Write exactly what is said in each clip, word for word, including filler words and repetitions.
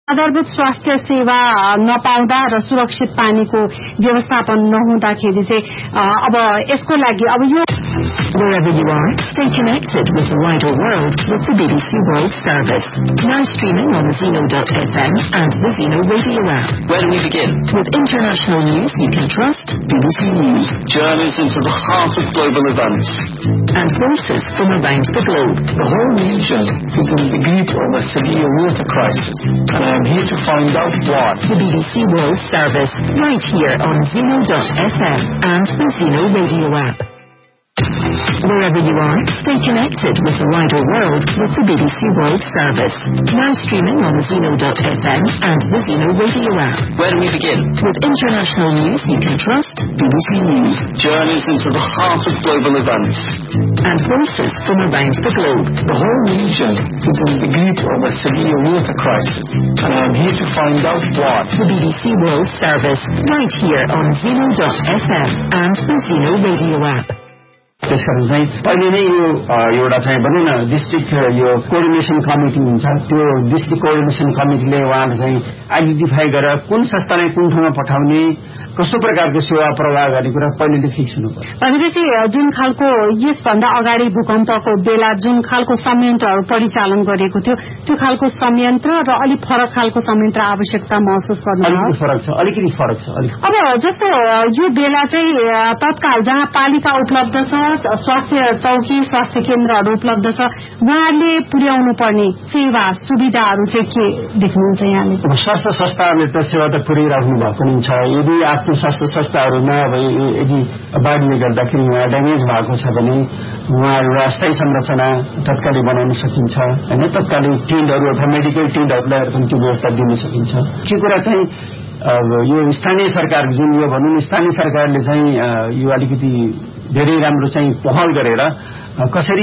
आधारभूत स्वास्थ्य सेवा नपाउँदा र सुरक्षित पानीको व्यवस्थापन नहुँदाखेरि चाहिँ अब यसको लागि अब यो Wherever you are, stay connected with the wider world with the B B C World Service. Now streaming on Zeno dot f m and the Zeno Radio app. Where do we begin? With international news you can trust, B B C News. Journeys into the heart of global events. And voices from around the globe. The whole region is in the grip of a severe water crisis, and I am here to find out what. The B B C World Service, right here on Zeno dot f m and the Zeno Radio app. Wherever you are, stay connected with the wider world with the B B C World Service. Now streaming on Zeno dot f m and the Zeno Radio app. Where do we begin? With international news you can trust, B B C News. Journeys into the heart of global events. And voices from around the globe. The whole region is in the grip of a severe water crisis, and I am here to find out what. The B B C World Service, right here on Zeno dot f m and the Zeno Radio app. त्यसकारण चाहिँ पहिले नै यो एउटा चाहिँ भनौँ न district यो कोअर्डिनेसन कमिटी हुन्छ त्यो डिस्ट्रिक्ट कोअर्डिनेसन कमिटीले उहाँले चाहिँ आइडेन्टिफाई गरेर कुन संस्थालाई कुन ठाउँमा पठाउने कस्तो प्रकारको सेवा प्रवाह गर्ने कुरा पहिलेले फिक्स हुनुपर्छ। भनेपछि जुन खालको यसभन्दा अगाडि भूकम्पको बेला जुन खालको संयन्त्रहरू परिचालन गरेको थियो त्यो खालको संयन्त्र र अलिक फरक खालको संयन्त्र आवश्यकता महसुस गर्नु अलिकति फरक छ अलिकति फरक छ अब जस्तो यो बेला चाहिँ तत्काल जहाँ पालिका उपलब्ध छ स्वास्थ्य चौकी स्वास्थ्य केन्द्रहरू उपलब्ध छ उहाँले पुर्याउनु पर्ने सेवा सुविधाहरू चाहिँ के देख्नुहुन्छ यहाँले? स्वास्थ्य संस्थाहरूले त सेवा त पुर्याइराख्नु भएको नै छ। यदि आफ्नो स्वास्थ्य संस्थाहरूमा अब यदि बाढीले गर्दाखेरि उहाँ ड्यामेज भएको छ भने उहाँ एउटा अस्थायी संरचना तत्कालै बनाउन सकिन्छ होइन तत्कालीन टेन्टहरू अथवा मेडिकल टेन्टहरूलाई पनि त्यो व्यवस्था दिन सकिन्छ। के कुरा चाहिँ यो स्थानीय सरकार जुन यो भनौँ स्थानीय सरकारले चाहिँ यो अलिकति धेरै राम्रो चाहिँ पहल गरेर कसरी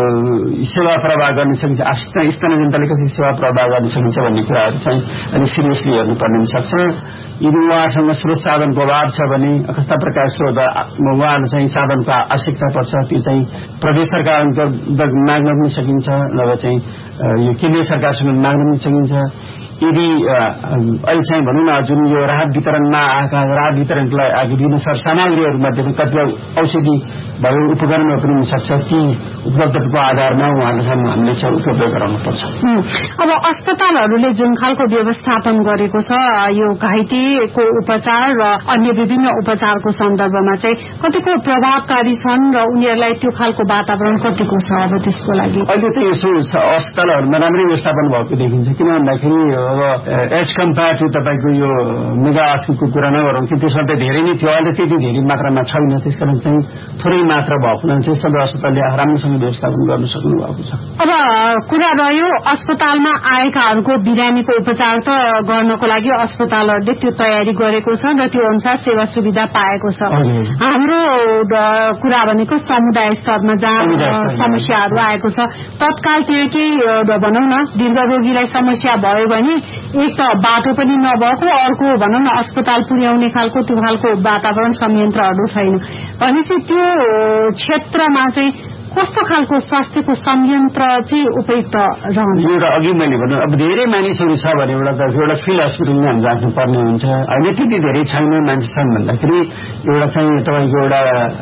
सेवा प्रवाह गर्न सकिन्छ स्थानीय जनताले कसरी सेवा प्रवाह गर्न सकिन्छ भन्ने कुराहरू चाहिँ अलिक सिरियसली हेर्नुपर्ने सक्छ। यदि उहाँसँग स्रोत साधनको अभाव छ भने कस्ता प्रकार स्रोत उहाँहरू चाहिँ साधनको आवश्यकता पर्छ त्यो चाहिँ प्रदेश सरकारको माग्न पनि सकिन्छ नभए चाहिँ यो केन्द्रीय सरकारसँग माग्न पनि सकिन्छ। यदि अहिले चाहिँ भनौँ न जुन यो राहत वितरणमा आएका राहत वितरणको लागि विभिन्न सरसामग्रीहरूमध्ये कतिपय औषधि भयो उपकरणहरू पनि हुन सक्छ ती उपलब्धताको आधारमा उहाँहरूलाई हामीले चाहिँ उपलब्ध गराउनुपर्छ। अब अस्पतालहरूले जुन खालको व्यवस्थापन गरेको छ यो घाइतेको उपचार र अन्य विभिन्न उपचारको सन्दर्भमा चाहिँ कतिको प्रभावकारी छन् र उनीहरूलाई त्यो खालको वातावरण कतिको छ अब त्यसको लागि? अहिले त यसो छ अस्पतालहरूमा राम्रै व्यवस्थापन भएको देखिन्छ किन भन्दाखेरि अब एज कम्पेयर टु तपाईँको यो मेगा हस्पिटलको कुरा नगरौँ कि त्यसमा त धेरै नै थियो अहिले त्यति धेरै मात्रामा छैन त्यसकारण चाहिँ थोरै मात्रा भएको हुनाले चाहिँ सबै अस्पतालले राम्रोसँग व्यवस्थापन गर्न सक्नु भएको छ। अब कुरा रह्यो अस्पतालमा आएकाहरूको बिरामीको उपचार त गर्नको लागि अस्पतालहरूले त्यो तयारी गरेको छ र त्यो अनुसार सेवा सुविधा पाएको छ। हाम्रो कुरा भनेको समुदाय स्तरमा जहाँ समस्याहरू आएको छ तत्काल त्यो केही भनौँ न दीर्घ रोगीलाई समस्या भयो भने एक त बाटो पनि नभएको अर्को भनौँ न अस्पताल पुर्याउने खालको त्यो खालको वातावरण संयन्त्रहरू छैन भनेपछि त्यो क्षेत्रमा चाहिँ कस्तो खालको स्वास्थ्यको संयन्त्र चाहिँ उपयुक्त रहन्छ? एउटा अघि मैले भन्नु अब धेरै मानिसहरू छ भने एउटा त एउटा फिल्ड हस्पिटलमा हामी राख्नुपर्ने हुन्छ अहिले त्यति धेरै छैन मान्छे छन् भन्दाखेरि एउटा चाहिँ तपाईँको एउटा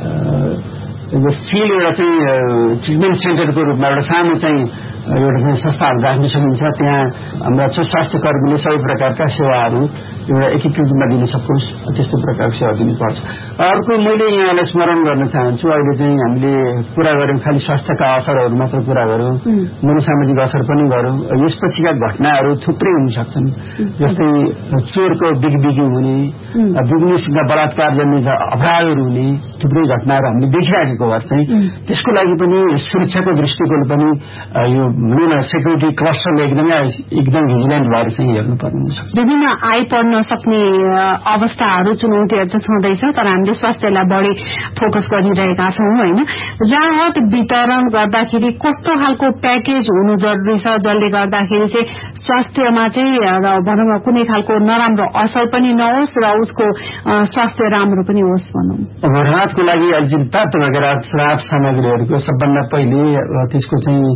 फिल्ड एउटा चाहिँ ट्रिटमेन्ट सेन्टरको रूपमा एउटा सानो चाहिँ एउटा चाहिँ संस्थाहरू राख्न सकिन्छ। त्यहाँ हाम्रा स्वास्थ्य कर्मीले सबै प्रकारका सेवाहरू एउटा एकीकृत रूपमा दिन सकोस् त्यस्तो प्रकारको सेवा दिनुपर्छ। अर्को मैले यहाँलाई स्मरण गर्न चाहन्छु अहिले चाहिँ हामीले कुरा गऱ्यौँ खालि स्वास्थ्यका असरहरू मात्र कुरा गऱ्यौँ मनोसामाजिक असर पनि गऱ्यौँ। यसपछिका घटनाहरू थुप्रै हुन सक्छन् जस्तै चोरको बिगबिगी हुने बिग्नेसँग बलात्कार गर्ने अपराधहरू हुने थुप्रै घटनाहरू हामीले देखिराखेको भएर चाहिँ त्यसको लागि पनि सुरक्षाको दृष्टिकोण पनि यो सेक्युरिटी क्लस्टरले एकदमै एकदम भिजिलेन्ट भएर चाहिँ हेर्नुपर्ने हुन्छ। विभिन्न आइपर्न सक्ने अवस्थाहरू चुनौतीहरू त छँदैछ तर हामीले स्वास्थ्यलाई बढी फोकस गरिरहेका छौँ होइन। राहत वितरण गर्दाखेरि कस्तो खालको प्याकेज हुनु जरुरी छ जसले गर्दाखेरि चाहिँ स्वास्थ्यमा चाहिँ भनौँ न कुनै खालको नराम्रो असर पनि नहोस् र उसको स्वास्थ्य राम्रो पनि होस् भनौँ। अब राहतको लागि अहिले प्राप्त भएका राहत सामग्रीहरूको सबभन्दा पहिले त्यसको चाहिँ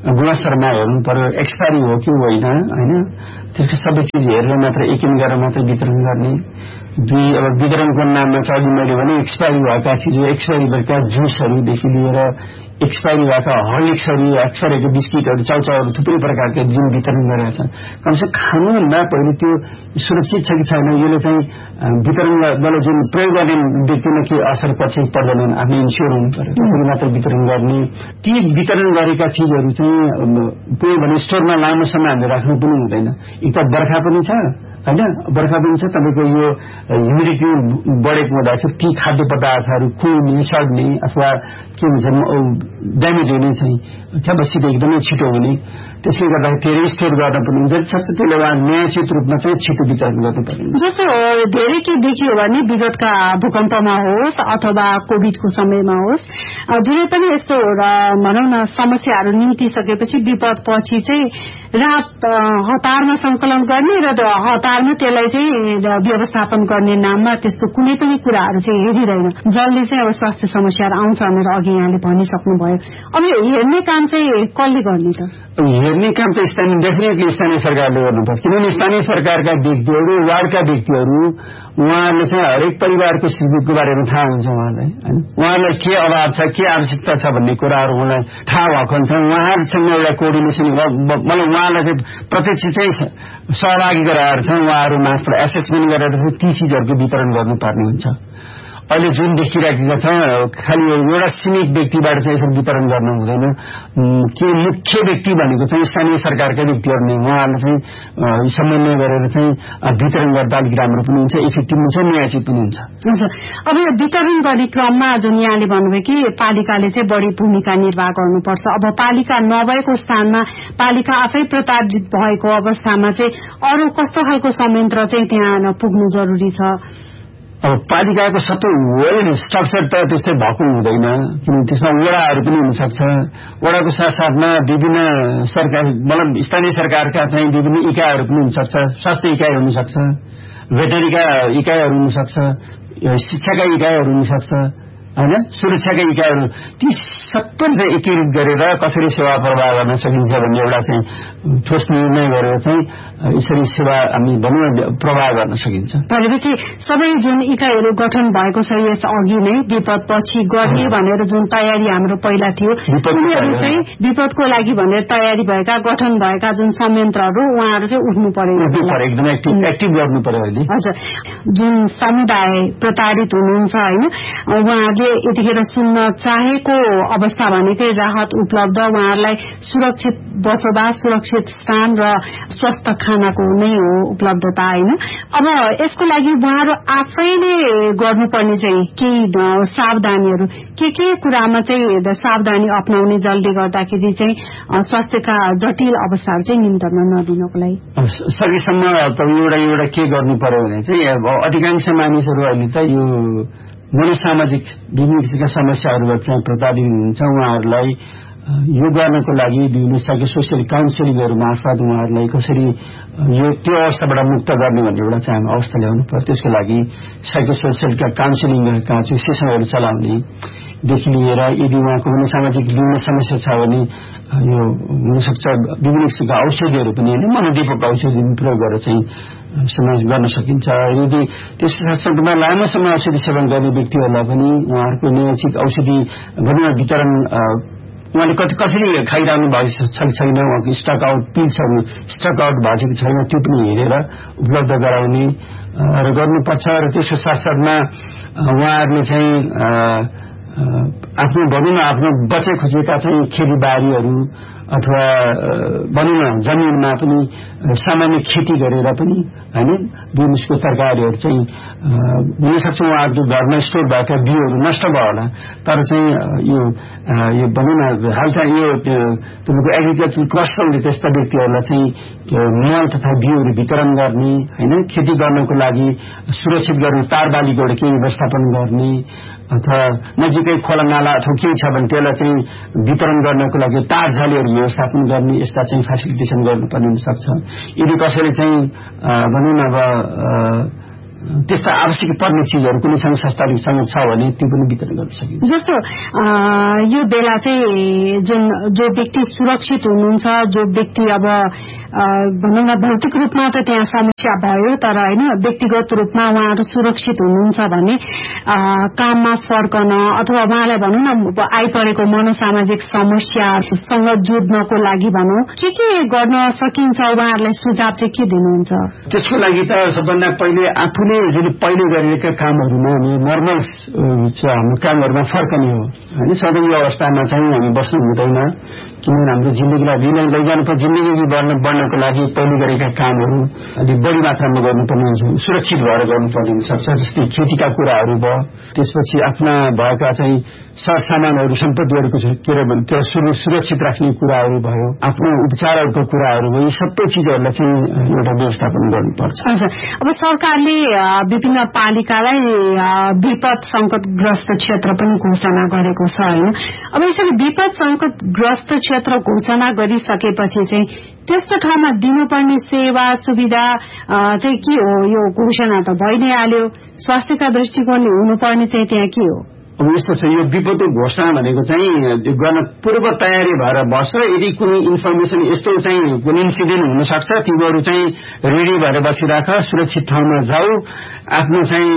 गुणस्तरमा हेर्नु पर्यो, एक्सपायरी हो कि होइन होइन, त्यसको सबै चिज हेरेर मात्र एक दिन गरेर मात्रै वितरण गर्ने। दुई, अब वितरणको नाममा चाहिँ अघि मैले भने एक्सपायरी भएका चिज, एक्सपायरी भएका जुसहरूदेखि लिएर एक्सपायरी भएका हर्लिक्सहरू, एक्सपायरीको बिस्किटहरू, चाउचाउहरू, थुप्रै प्रकारका जुन वितरण गरेका छन्, कमसे खानुभन्दा पहिले त्यो सुरक्षित छ कि छैन, यसले चाहिँ वितरणबाट जुन प्रयोग गर्ने व्यक्तिमा के असर पछि पर्दैन, आफ्नो इन्स्योर हुनु पर्यो, त्यसरी मात्र वितरण गर्ने। ती वितरण गरेका चिजहरू चाहिँ त्यो भने स्टोरमा लामो समय हामीले राख्नु पनि हुँदैन। एक त बर्खा पनि छ होइन, बर्खा पनि छ, तपाईँको यो ह्युमिडिटी बढेको हुँदाखेरि ती खाद्य पदार्थहरू कुहिने, सड्ने अथवा के भन्छ ड्यामेज हुने चाहिँ क्यापेसिटी एकदमै छिटो हुने, त्यसले गर्दाखेरि धेरै स्टोर गर्न पनि जति सक्छ त्यसले उहाँ न्यायोचित रूपमा चाहिँ छिटो वितरण गर्नुपर्ने। जस्तो धेरै के देखियो भने विगतका भूकम्पमा होस् अथवा कोभिडको समयमा होस्, जुनै पनि यस्तो भनौँ न समस्याहरू निम्तिसकेपछि विपद पछि चाहिँ रात हतारमा संकलन गर्ने र हतारमा त्यसलाई चाहिँ व्यवस्थापन गर्ने नाममा त्यस्तो कुनै पनि कुराहरू चाहिँ हेरिँदैन, जसले चाहिँ अब स्वास्थ्य समस्याहरू आउँछ भनेर अघि यहाँले भनिसक्नुभयो। अब यो हेर्ने काम चाहिँ कसले गर्ने त? हेर्ने काम त स्थानीय डेफिनेटली स्थानीय सरकारले गर्नुपर्छ, किनभने स्थानीय सरकारका व्यक्तिहरू, वार्डका व्यक्तिहरू, उहाँहरूले चाहिँ हरेक परिवारको स्थितिको बारेमा थाहा हुन्छ उहाँलाई होइन, उहाँलाई के अभाव छ, के आवश्यकता छ भन्ने कुराहरू उहाँलाई थाहा भएको हुन्छ। उहाँहरूसँग एउटा कोअर्डिनेसन, मतलब उहाँलाई चाहिँ प्रत्यक्ष चाहिँ सहभागी गराएर चाहिँ उहाँहरू मार्फत एसेसमेन्ट गरेर ती चिजहरूको वितरण गर्नुपर्ने हुन्छ। अहिले जुन देखिराखेका छ खालि एउटा सीमित व्यक्तिबाट चाहिँ यसरी वितरण गर्न हुँदैन, के मुख्य व्यक्ति भनेको चाहिँ स्थानीय सरकारका व्यक्तिहरू नै, उहाँहरूले चाहिँ समन्वय गरेर चाहिँ वितरण गर्दा अलिक राम्रो पनि हुन्छ, इफेक्टिभ हुन्छ, न्यायोचित पनि हुन्छ। अब यो वितरण गर्ने क्रममा जुन यहाँले भन्नुभयो कि पालिकाले चाहिँ बढी भूमिका निर्वाह गर्नुपर्छ, अब पालिका नभएको स्थानमा पालिका आफै प्रताडित भएको अवस्थामा चाहिँ अरू कस्तो खालको संयन्त्र चाहिँ त्यहाँ पुग्नु जरुरी छ? अब पालिकाको सबै वेल स्ट्रक्चर त त्यस्तै भएको हुँदैन, किनभने त्यसमा वडाहरू पनि हुनसक्छ, वडाको साथसाथमा विभिन्न सरकार मतलब स्थानीय सरकारका चाहिँ विभिन्न इकाइहरू पनि हुनसक्छ, स्वास्थ्य इकाइ हुनसक्छ, भेटरिका इकाइहरू हुनसक्छ, शिक्षाका इकाइहरू हुनसक्छ होइन, सुरक्षाका इकाइहरू, ती सबै चाहिँ एकीकृत गरेर कसरी सेवा प्रवाह गर्न सकिन्छ भन्ने एउटा चाहिँ ठोस निर्णय गरेर चाहिँ यसरी सेवा हामी भनौँ प्रवाह गर्न सकिन्छ। भनेपछि सबै जुन इकाइहरू गठन भएको छ यस अघि नै विपद पछि गर्ने भनेर जुन तयारी हाम्रो पहिला थियो, उनीहरू चाहिँ विपदको लागि भनेर तयारी भएका गठन भएका जुन संयन्त्रहरू उहाँहरू चाहिँ उठ्नु पर्यो, एकदम एक्टिभ गर्नु पर्यो। हजुर, जुन समुदाय प्रताडित हुनुहुन्छ होइन, उहाँहरूले यतिखेर सुन्न चाहेको अवस्था भनेकै राहत उपलब्ध, उहाँहरूलाई सुरक्षित बसोबास, सुरक्षित स्थान र स्वस्थ खानाको नै हो उपलब्धता होइन। अब यसको लागि उहाँहरू आफैले गर्नुपर्ने चाहिँ केही सावधानीहरू के के कुरामा चाहिँ सावधानी अपनाउने, जसले गर्दाखेरि चाहिँ स्वास्थ्यका जटिल अवस्थाहरू चाहिँ निम्तन नदिनको लागि सकेसम्म एउटा एउटा के गर्नु पर्यो भने चाहिँ अब अधिकांश मानिसहरू अहिले त यो मनोसामाजिक विभिन्न किसिमका समस्याहरूबाट चाहिँ प्रताडित हुनुहुन्छ, उहाँहरूलाई यो गर्नको लागि विभिन्न साइको सोसियल काउन्सिलिङहरू मार्फत उहाँहरूलाई कसरी यो त्यो अवस्थाबाट मुक्त गर्ने भन्ने एउटा चाहिँ हामी अवस्था ल्याउनु पर्यो। त्यसको लागि साइको सोसियलका काउन्सिलिङका चाहिँ सेसनहरू चलाउनेदेखि लिएर यदि उहाँको मनोसामाजिक विभिन्न समस्या छ भने यो हुनसक्छ विभिन्न किसिमका औषधिहरू पनि होइन, मनोदीपक औषधि प्रयोग गरेर चाहिँ समाज गर्न सकिन्छ। यदि त्यस साथसाथमा लामो समय औषधि सेवन गर्ने व्यक्तिहरूलाई पनि उहाँहरूको न्यायोचित औषधि भनौँ वितरण उहाँले कति कसरी खाइरहनु भएको छ कि छैन, उहाँको स्टक आउट पिल्सहरू स्टक आउट भएको छ कि छैन त्यो पनि हेरेर उपलब्ध गराउने र गर्नुपर्छ। र त्यसको साथसाथमा उहाँहरूले चाहिँ आफ्नो भनौँ न आफ्नो बचे खुचेका चाहिँ खेतीबारीहरू अथवा भनौँ न जमिनमा पनि सामान्य खेती गरेर पनि होइन बिउको तरकारीहरू चाहिँ हुनसक्छ उहाँहरूको घरमा स्टोर भएका बिउहरू नष्ट भयो होला, तर चाहिँ यो यो भनौँ न हालका यो तपाईँको एग्रिकल्चर क्लस्टरले त्यस्ता व्यक्तिहरूलाई चाहिँ मल तथा बिउहरू वितरण गर्ने होइन, खेती गर्नको लागि सुरक्षित गर्ने तारबालीबाट केही व्यवस्थापन गर्ने अथवा नजिकै खोला नाला अथवा केही छ भने त्यसलाई चाहिँ वितरण गर्नको लागि तार झालीहरू व्यवस्थापन गर्ने, यस्ता चाहिँ फेसिलिटेसन गर्नुपर्ने हुनसक्छ। यदि कसैले चाहिँ भनौँ न अब त्यस्ता आवश्यक पर्ने चिजहरू कुनै संघ संस्थासँग छ भने त्यो पनि वितरण गर्न सकिन्छ। जस्तो यो बेला चाहिँ जुन जो व्यक्ति सुरक्षित हुनुहुन्छ, जो व्यक्ति अब भनौँ न भौतिक रूपमा त त्यहाँ समस्या भयो तर होइन व्यक्तिगत रूपमा उहाँहरू सुरक्षित हुनुहुन्छ भने काममा फर्कन अथवा उहाँलाई भनौँ न आइपरेको मनोसामाजिक समस्यासँग जुझ्नको लागि भनौँ के के गर्न सकिन्छ, उहाँहरूलाई सुझाव चाहिँ के दिनुहुन्छ? त्यसको लागि त सबभन्दा पहिले आफूले जुन पहिले गरिएका कामहरूमा हामी नर्मल हाम्रो कामहरूमा फर्कने हो होइन। सधैँ यो अवस्थामा चाहिँ हामी बस्नु हुँदैन, किनभने हाम्रो जिन्दगीलाई अघि लैजानु पर्छ। जिन्दगी बढ्न बढ्नको लागि पहिले गरेका कामहरू अलिक बढी मात्रामा गर्नुपर्ने हुन्छ, सुरक्षित भएर गर्नुपर्ने हुनसक्छ। जस्तै खेतीका कुराहरू भयो, त्यसपछि आफ्ना भएका चाहिँ सरसामानहरू सम्पत्तिहरूको के अरे त्यो सुरक्षित राख्ने कुराहरू भयो, आफ्नो उपचारहरूको कुराहरू भयो, यी सबै चिजहरूलाई चाहिँ एउटा व्यवस्थापन गर्नुपर्छ। अब सरकारले विभिन्न पालिकालाई विपद संकटग्रस्त क्षेत्र पनि घोषणा गरेको छ होइन। अब यसरी विपद संकटग्रस्त क्षेत्र घोषणा गरिसकेपछि चाहिँ त्यस्तो ठाउँमा दिनुपर्ने सेवा सुविधा चाहिँ के हो? यो घोषणा त भइ नै हाल्यो, स्वास्थ्यका दृष्टिकोणले हुनुपर्ने चाहिँ त्यहाँ के हो? अब यस्तो छ, यो विपदको घोषणा भनेको चाहिँ गर्न पूर्व तयारी भएर बस्छ। यदि कुनै इन्फर्मेसन यस्तो चाहिँ कुनै इन्सिडेन्ट हुनसक्छ, तिमीहरू चाहिँ रेडी भएर बसिराख, सुरक्षित ठाउँमा जाऊ, आफ्नो चाहिँ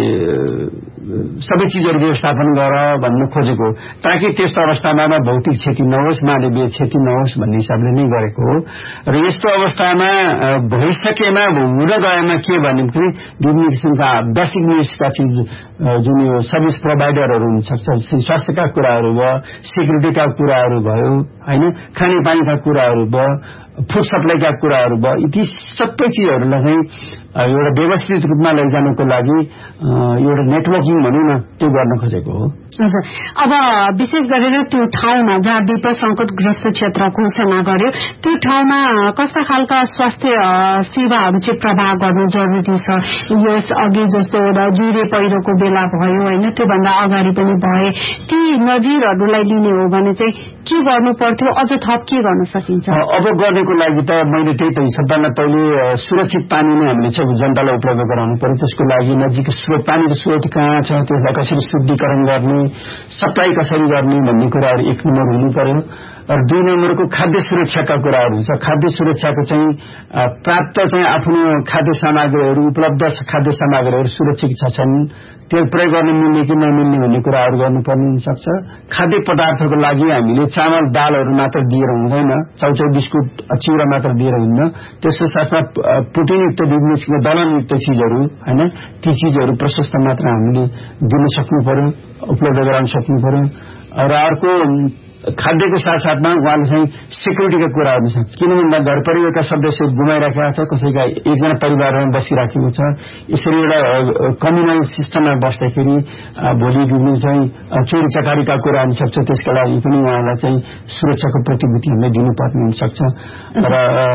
सबै चिजहरू व्यवस्थापन गर भन्न खोजेको, ताकि त्यस्तो अवस्थामा भौतिक क्षति नहोस्, मानवीय क्षति नहोस् भन्ने हिसाबले नै गरेको हो। र यस्तो अवस्थामा भइसकेमा हुन गएमा के भने विभिन्न किसिमका बेसिक निड्सका चिज जुन यो सर्भिस प्रोभाइडरहरू हुनसक्छ, स्वास्थ्यका कुराहरू भयो, सेक्युरिटीका कुराहरू भयो होइन, खानेपानीका कुराहरू भयो, फुड सप्लाईका कुराहरू भयो, यी सबै चिजहरूलाई चाहिँ एउटा व्यवस्थित रूपमा लैजानको लागि एउटा नेटवर्किङ भनौँ न त्यो गर्न खोजेको हो। हजुर, अब विशेष गरेर त्यो ठाउँमा जहाँ विपद संकटग्रस्त क्षेत्र घोषणा गर्यो त्यो ठाउँमा कस्ता खालका स्वास्थ्य सेवाहरू चाहिँ प्रभाव गर्नु जरुरी छ? यस अघि जस्तो एउटा जुरे पहिरोको बेला भयो होइन, त्योभन्दा अगाडि पनि भए, ती नजिरहरूलाई लिने हो भने चाहिँ के गर्नु पर्थ्यो, अझ थप के गर्न सकिन्छ? अब गर्नेको लागि त मैले त्यही त सबभन्दा पहिले सुरक्षित पानी नै हामीले जनतालाई उपलब्ध गराउनु पर्यो। त्यसको लागि नजिक स्रोत, पानीको स्रोत कहाँ छ, त्यसलाई कसरी शुद्धिकरण गर्ने, सप्लाई कसरी गर्ने भन्ने कुराहरू एक नम्बर हुनु पर्यो। र दुई नम्बरको खाद्य सुरक्षाका कुराहरू हुन्छ। खाद्य सुरक्षाको चाहिँ प्राप्त चाहिँ आफ्नो खाद्य सामग्रीहरू, उपलब्ध खाद्य सामग्रीहरू सुरक्षित छन्, त्यो प्रयोग गर्न मिल्ने कि नमिल्ने भन्ने कुराहरू गर्नुपर्ने हुनसक्छ। खाद्य पदार्थको लागि हामीले चामल दालहरू मात्र दिएर हुँदैन, चाउचाउ बिस्कुट चिउरा मात्र दिएर हुन्न, त्यसको साथमा प्रोटिनयुक्त विभिन्न दलनयुक्त चिजहरू होइन, ती चिजहरू प्रशस्त मात्रा हामीले दिन सक्नु पर्यो, उपलब्ध गराउन सक्नु पर्यो। र अर्को खाद्यको साथसाथमा उहाँले चाहिँ सेक्युरिटीका कुराहरू छ, किनभने घर परिवारका सदस्यहरू गुमाइराखेका छ, कसैका एकजना परिवारमा बसिराखेको छ। यसरी एउटा कम्युनल सिस्टममा बस्दाखेरि भोलि विभिन्न चाहिँ चोरी चकारीका कुरा हुनसक्छ, त्यसका लागि पनि उहाँलाई चाहिँ सुरक्षाको प्रतिभूति हामीले दिनुपर्ने हुनसक्छ। र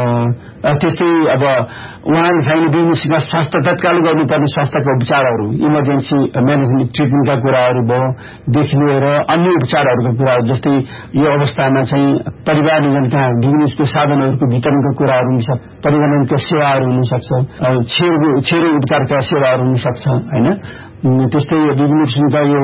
त्यस्तै अब उहाँले चाहिँ विभिन्न स्वास्थ्य तत्काल गर्नुपर्ने स्वास्थ्यका उपचारहरू, इमर्जेन्सी म्यानेजमेन्ट ट्रिटमेन्टका कुराहरू भयो देखि लिएर अन्य उपचारहरूको कुराहरू, जस्तै यो अवस्थामा चाहिँ परिवार नियोजनका विभिन्न साधनहरूको वितरणको कुराहरू हुनसक्छ, परिवहनका सेवाहरू हुनसक्छ, छेरो छेरो उपचारका सेवाहरू हुनसक्छ होइन। त्यस्तै विभिन्न किसिमका यो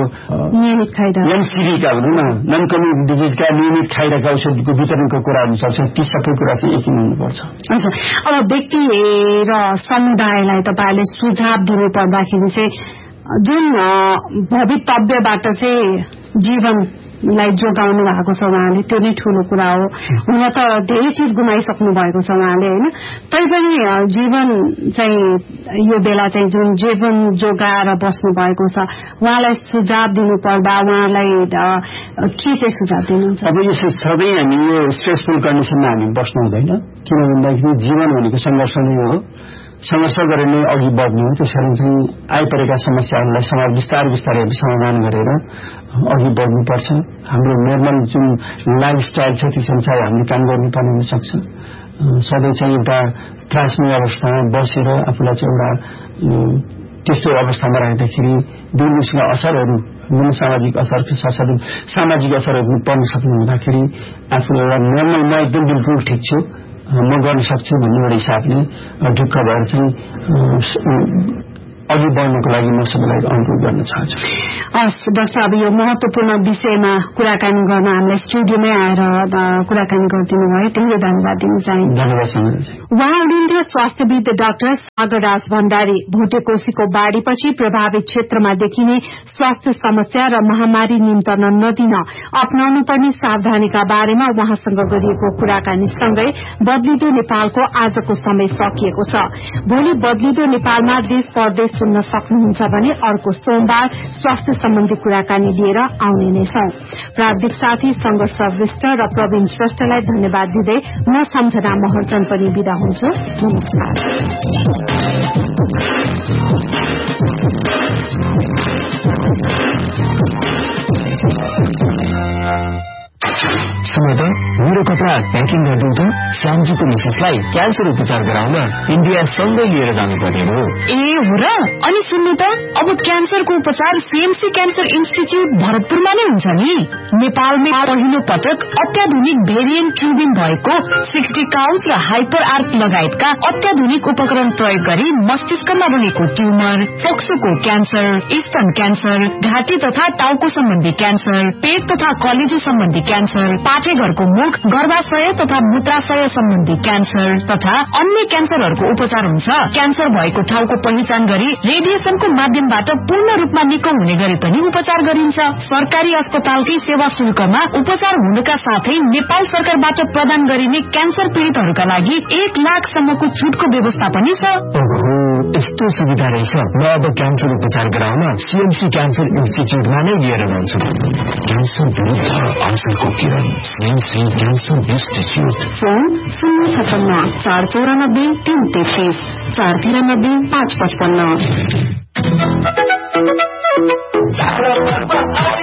एनसिडीका भनौँ न, नन कम्युनिटी डिजिजका नियमित खाइरहेका औषधिको वितरणको कुरा हुनसक्छ। ती सबै कुरा चाहिँ एकै हुनुपर्छ। अब व्यक्ति र समुदायलाई तपाईँले सुझाव दिनु पर्दाखेरि चाहिँ जुन भवितव्यबाट चाहिँ जीवनलाई जोगाउनु भएको छ उहाँले, त्यो नै ठूलो कुरा हो। हुन त धेरै चिज गुमाइसक्नु भएको छ उहाँले होइन, तैपनि जीवन चाहिँ यो बेला चाहिँ जुन जीवन जोगाएर बस्नु भएको छ, उहाँलाई सुझाव दिनु पर्दा उहाँलाई के चाहिँ सुझाव दिनुहुन्छ? अब यो सधैँ हामी यो स्ट्रेसफुल कन्डिसनमा हामी बस्नु हुँदैन, किन भन्दाखेरि जीवन भनेको सङ्घर्ष नै हो, सङ्घर्ष गरेर नै अघि बढ्ने हो। त्यस कारण चाहिँ आइपरेका समस्याहरूलाई समाज बिस्तारै बिस्तारै समाधान गरेर अघि बढ्नुपर्छ। हाम्रो नर्मल जुन लाइफस्टाइल छ त्यस अनुसार हामीले काम गर्नुपर्ने हुनसक्छ। सधैँ चाहिँ एउटा त्रासमय अवस्थामा बसेर आफूलाई चाहिँ एउटा त्यस्तो अवस्थामा राख्दाखेरि विभिन्न किसिमका असरहरू, मनोसामाजिक असरको साथसाथै सामाजिक असरहरू पर्न सक्नु हुँदाखेरि आफूले एउटा नर्मल, म एकदम बिल्कुल ठिक छु, म गर्न सक्छु भन्ने एउटा हिसाबले ढुक्क भएर चाहिँ अघि बढ्नको लागि म सबैलाई अनुरोध गर्न चाहन्छु। हस् डाक्टर, अब यो महत्वपूर्ण विषयमा कुराकानी गर्न हामीलाई स्टुडियोमै आएर कुराकानी गरिदिनु भयो, धेरै धन्यवाद दिन चाहन्छु। धन्यवाद सम्झना। उहाँ हुनुहुन्थ्यो स्वास्थ्यविद डाक्टर सागर राज भण्डारी। भुटेकोसीको बाढ़ीपछि प्रभावित क्षेत्रमा देखिने स्वास्थ्य समस्या र महामारी नियन्त्रण नदिन अपनाउनु पर्ने सावधानीका बारेमा उहाँसँग गरिएको कुराकानीसँगै बदलिदो नेपालको आजको समय सकिएको छ। भोलि बदलिदो नेपालमा देश परदेश सुन्न सक्नुहुन्छ भने अर्को सोमबार स्वास्थ्य सम्बन्धी कुराकानी लिएर आउने नै छौं। प्राविधिक साथी संघर्ष श्रेष्ठ र प्रवीण श्रेष्ठलाई धन्यवाद दिँदै म सम्झना महर्जन पनि बिदा हुन्छु। नमस्कार। सुन मेरो कपडा प्याकिङ गरिदिउँ त। श्यामजीको मिसेसलाई क्यान्सर उपचार गराउन इन्डिया सँगै लिएर जानुपर्ने हो। ए हो र? अनि सुन्नु त, अब क्यान्सरको उपचार सीएमसी क्यान्सर इन्स्टिच्यूट भरतपुरमा नै हुन्छ नि। नेपालमै पहिलो पटक अत्याधुनिक भेरिएन्ट ट्युबिङ भएको सिक्सटी काउज र हाइपर आर्क लगायतका अत्याधुनिक उपकरण प्रयोग गरी मस्तिष्कमा रहेको ट्युमर, फोक्सोको क्यान्सर, स्तन क्यान्सर, घाँटी तथा टाउको सम्बन्धी क्यान्सर, पेट तथा कलेजो सम्बन्धी क्यान्सर, पाठेघरको मुख, गर्भाशय तथा मूत्राशय सम्बन्धी क्यान्सर तथा अन्य क्यान्सरहरूको उपचार हुन्छ। क्यान्सर भएको ठाउँको पहिचान गरी रेडिएसनको माध्यमबाट पूर्ण रूपमा निको हुने गरी पनि उपचार गरिन्छ। सरकारी अस्पतालकै सेवा शुल्कमा उपचार हुनुका साथै नेपाल सरकारबाट प्रदान गरिने क्यान्सर पीड़ितहरूका लागि एक लाखसम्मको छुटको व्यवस्था पनि छ। यस्तो सुविधा रहेछ। म अब क्यान्सर उपचार गराउन सीएमसी क्यान्सर इन्स्टिच्यूटमा नै लिएर जान्छु। क्यान्सर विरुद्ध औषधको किरण, सीएमसी क्यान्सर इन्स्टिच्यूट। फोन शून्य छपन्न चार चौरानब्बे तीन तेत्तीस चार तिरानब्बे पाँच पचपन्न।